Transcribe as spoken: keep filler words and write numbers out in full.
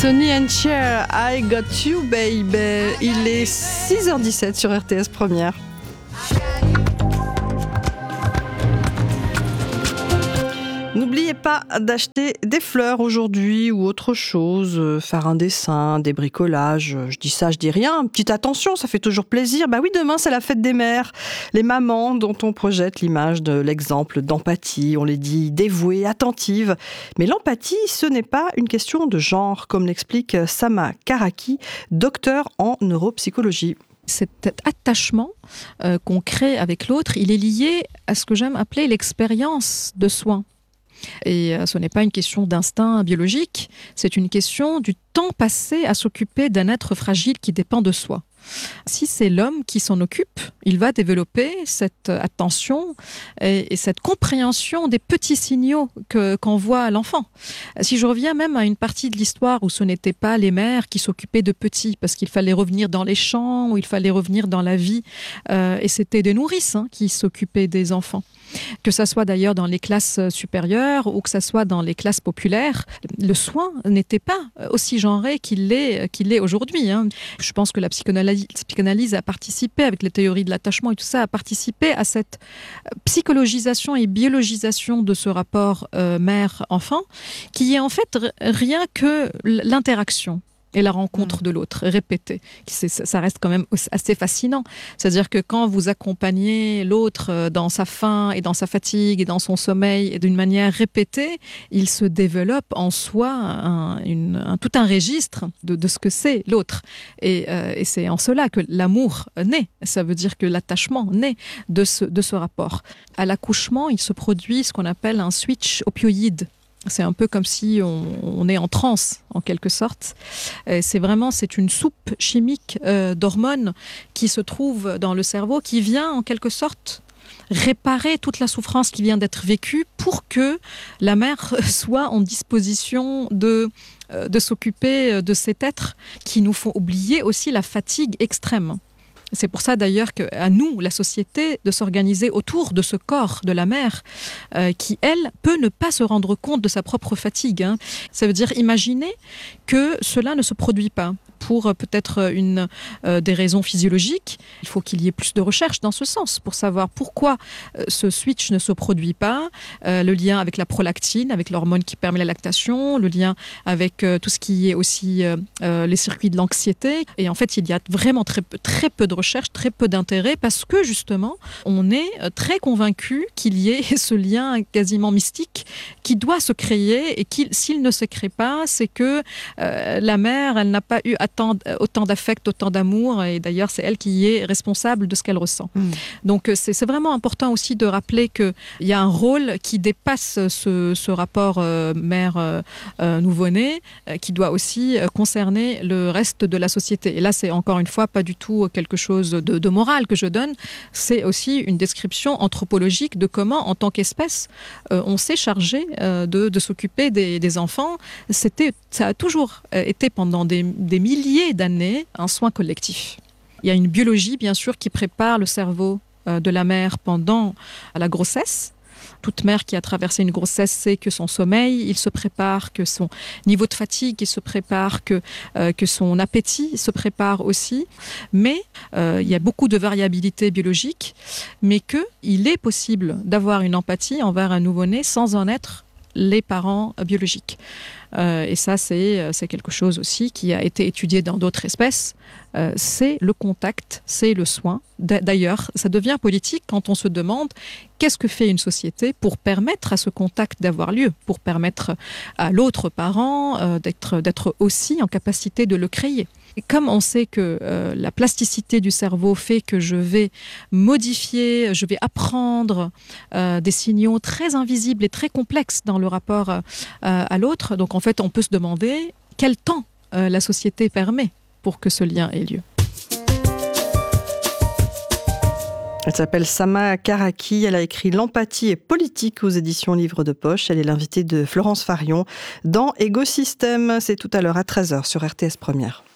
Sonny and Cher, I Got You Baby. Il est six heures dix-sept sur R T S Première. N'oubliez pas d'acheter des fleurs aujourd'hui ou autre chose, euh, faire un dessin, des bricolages, je dis ça, je dis rien, petite attention, ça fait toujours plaisir. Bah oui, demain c'est la fête des mères, les mamans dont on projette l'image de l'exemple d'empathie, on les dit dévouées, attentives. Mais l'empathie, ce n'est pas une question de genre, comme l'explique Sama Karaki, docteur en neuropsychologie. Cet attachement euh, qu'on crée avec l'autre, il est lié à ce que j'aime appeler l'expérience de soin. Et ce n'est pas une question d'instinct biologique, c'est une question du temps passé à s'occuper d'un être fragile qui dépend de soi. Si c'est l'homme qui s'en occupe, il va développer cette attention et, et cette compréhension des petits signaux que, qu'envoie l'enfant. Si je reviens même à une partie de l'histoire où ce n'était pas les mères qui s'occupaient de petits, parce qu'il fallait revenir dans les champs, où il fallait revenir dans la vie, euh, et c'était des nourrices hein, qui s'occupaient des enfants. Que ça soit d'ailleurs dans les classes supérieures ou que ça soit dans les classes populaires, le soin n'était pas aussi genré qu'il l'est, qu'il l'est aujourd'hui. Hein. Je pense que la psychanalyse, la psychanalyse a participé, avec les théories de l'attachement et tout ça, a participé à cette psychologisation et biologisation de ce rapport euh, mère-enfant, qui est en fait r- rien que l'interaction et la rencontre de l'autre, répétée. C'est, ça reste quand même assez fascinant. C'est-à-dire que quand vous accompagnez l'autre dans sa faim et dans sa fatigue et dans son sommeil et d'une manière répétée, il se développe en soi un, une, un, tout un registre de, de ce que c'est l'autre. Et, euh, et c'est en cela que l'amour naît. Ça veut dire que l'attachement naît de ce, de ce rapport. À l'accouchement, il se produit ce qu'on appelle un switch opioïde. C'est un peu comme si on, on est en transe, en quelque sorte. Et c'est vraiment, c'est une soupe chimique euh, d'hormones qui se trouve dans le cerveau, qui vient en quelque sorte réparer toute la souffrance qui vient d'être vécue pour que la mère soit en disposition de, euh, de s'occuper de cet être qui nous font oublier aussi la fatigue extrême. C'est pour ça d'ailleurs qu'à nous, la société, de s'organiser autour de ce corps de la mère euh, qui, elle, peut ne pas se rendre compte de sa propre fatigue. Hein. Ça veut dire imaginer que cela ne se produit pas. Pour euh, peut-être une, euh, des raisons physiologiques, il faut qu'il y ait plus de recherches dans ce sens pour savoir pourquoi euh, ce switch ne se produit pas, euh, le lien avec la prolactine, avec l'hormone qui permet la lactation, le lien avec euh, tout ce qui est aussi euh, euh, les circuits de l'anxiété. Et en fait, il y a vraiment très peu, très peu de recherches, très peu d'intérêt parce que justement, on est très convaincu qu'il y ait ce lien quasiment mystique qui doit se créer et qu'il, s'il ne se crée pas, c'est que euh, la mère, elle n'a pas eu Autant, autant d'affect, autant d'amour, et d'ailleurs c'est elle qui est responsable de ce qu'elle ressent. Mmh. Donc c'est, c'est vraiment important aussi de rappeler qu'il y a un rôle qui dépasse ce, ce rapport euh, mère euh, euh, nouveau-né, euh, qui doit aussi euh, concerner le reste de la société. Et là c'est encore une fois pas du tout quelque chose de, de moral que je donne, c'est aussi une description anthropologique de comment en tant qu'espèce euh, on s'est chargé euh, de, de s'occuper des, des enfants. C'était, ça a toujours été pendant des, des milliers d'années, un soin collectif. Il y a une biologie, bien sûr, qui prépare le cerveau euh, de la mère pendant la grossesse. Toute mère qui a traversé une grossesse sait que son sommeil, il se prépare, que son niveau de fatigue, il se prépare, que, euh, que son appétit se prépare aussi. Mais euh, il y a beaucoup de variabilité biologique, mais qu'il est possible d'avoir une empathie envers un nouveau-né sans en être les parents biologiques. Euh, et ça, c'est, c'est quelque chose aussi qui a été étudié dans d'autres espèces. Euh, c'est le contact, c'est le soin. D'ailleurs, ça devient politique quand on se demande qu'est-ce que fait une société pour permettre à ce contact d'avoir lieu, pour permettre à l'autre parent euh, d'être, d'être aussi en capacité de le créer. Et comme on sait que euh, la plasticité du cerveau fait que je vais modifier, je vais apprendre euh, des signaux très invisibles et très complexes dans le rapport euh, à l'autre, donc en fait on peut se demander quel temps euh, la société permet pour que ce lien ait lieu. Elle s'appelle Sama Karaki, elle a écrit L'empathie est politique aux éditions Livre de Poche. Elle est l'invitée de Florence Farion dans Égosystème. C'est tout à l'heure à treize heures sur R T S Première.